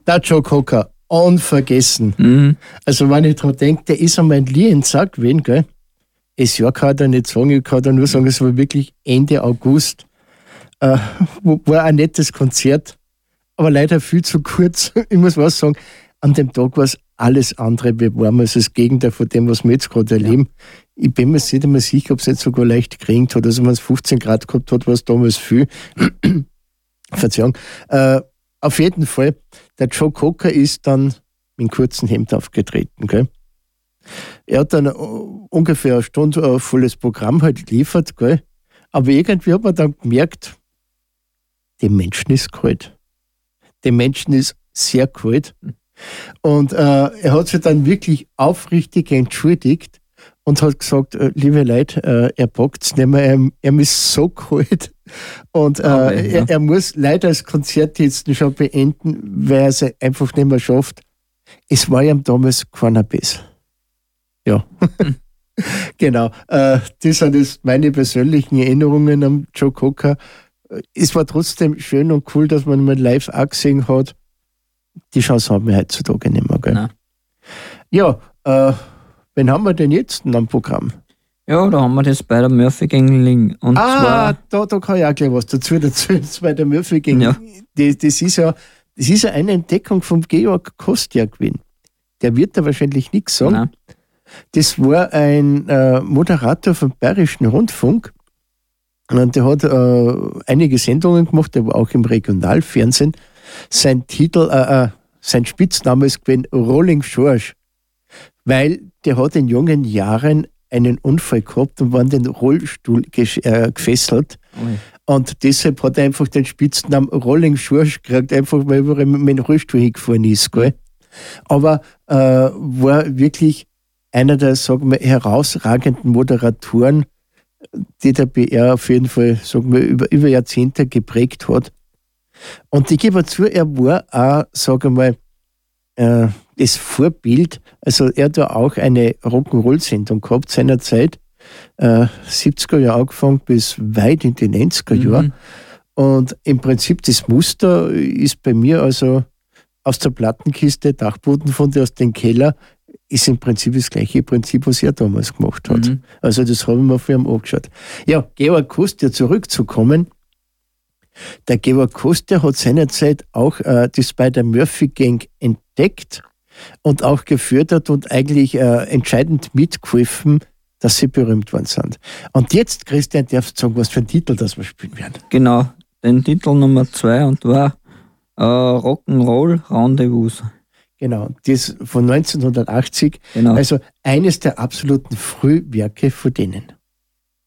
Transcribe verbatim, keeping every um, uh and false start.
Der Joe Cocker, unvergessen. Mhm. Also wenn ich daran denke, der ist einmal ein Liensack gewesen, gell? Das Jahr kann ich nicht sagen, ich kann da nur sagen, es war wirklich Ende August. Äh, war ein nettes Konzert, aber leider viel zu kurz. Ich muss was sagen, an dem Tag war es alles andere wie warm, also das Gegenteil von dem, was wir jetzt gerade erleben. Ja. Ich bin mir nicht einmal sicher, ob es nicht sogar leicht geregnet hat. Also wenn es fünfzehn Grad gehabt hat, war es damals viel. Verzeihung. Äh, auf jeden Fall, der Joe Cocker ist dann mit kurzem Hemd aufgetreten. Gell? Er hat dann ungefähr eine Stunde ein volles Programm halt geliefert, gell? Aber irgendwie hat man dann gemerkt, dem Menschen ist kalt. Dem Menschen ist sehr kalt. Und äh, er hat sich dann wirklich aufrichtig entschuldigt und hat gesagt, äh, liebe Leute, äh, er packt es nicht mehr, er, er ist so kalt. Und äh, Aber, ja. er, er muss leider das Konzert jetzt schon beenden, weil er es einfach nicht mehr schafft. Es war ihm damals keiner besser. Ja, hm. Genau. Äh, das sind jetzt meine persönlichen Erinnerungen am Joe Cocker. Es war trotzdem schön und cool, dass man ihn mal live auch gesehen hat. Die Chance haben wir heutzutage nicht mehr. Gell? Nein. Ja, äh, wen haben wir denn jetzt am Programm? Ja, da haben wir das bei der Murphy Gang liegen. Und ah, zwar, da, da kann ich auch gleich was dazu dazu. Das bei der Murphy Gang. Ja. Das, das, ist ja, das ist ja eine Entdeckung vom Georg Kostja gewesen. Der wird da wahrscheinlich nichts sagen. Nein. Das war ein äh, Moderator vom Bayerischen Rundfunk. Und der hat äh, einige Sendungen gemacht, der war auch im Regionalfernsehen. Sein Titel, äh, äh, sein Spitzname ist gewesen Rolling George, weil der hat in jungen Jahren einen Unfall gehabt und war in den Rollstuhl ges- äh, gefesselt. Ui. Und deshalb hat er einfach den Spitznamen Rolling George gekriegt, einfach weil er mit dem Rollstuhl hingefahren ist. Gell? Aber äh, war wirklich einer der, sagen wir, herausragenden Moderatoren, die der B R auf jeden Fall, sagen wir, über, über Jahrzehnte geprägt hat. Und ich gebe zu, er war auch, sagen wir mal, äh, das Vorbild. Also er hat da auch eine Rock'n'Roll-Sendung gehabt seinerzeit, äh, siebziger Jahre angefangen bis weit in die neunziger Jahre. Mhm. Und im Prinzip das Muster ist bei mir also aus der Plattenkiste, Dachboden von der aus dem Keller, ist im Prinzip das gleiche Prinzip, was er damals gemacht hat. Mhm. Also das habe ich mir vor ihm angeschaut. Ja, Georg Kostja zurückzukommen. Der Georg Kostja hat seinerzeit auch äh, das bei der Murphy Gang entdeckt und auch gefördert und eigentlich äh, entscheidend mitgeholfen, dass sie berühmt worden sind. Und jetzt, Christian, darfst du sagen, was für ein Titel das wir spielen werden. Genau, den Titel Nummer zwei und war äh, Rock'n'Roll Rendezvous. Genau, das von neunzehnhundertachtzig. Genau. Also eines der absoluten Frühwerke von denen.